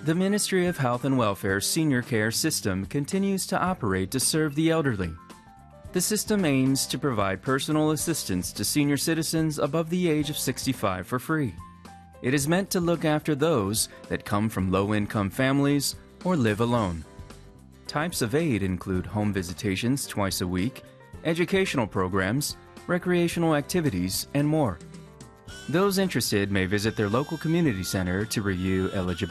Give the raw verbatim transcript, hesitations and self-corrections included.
The Ministry of Health and Welfare's senior care system continues to operate to serve the elderly. The system aims to provide personal assistance to senior citizens above the age of sixty-five for free. It is meant to look after those that come from low-income families or live alone. Types of aid include home visitations twice a week, educational programs, recreational activities, and more. Those interested may visit their local community center to review eligibility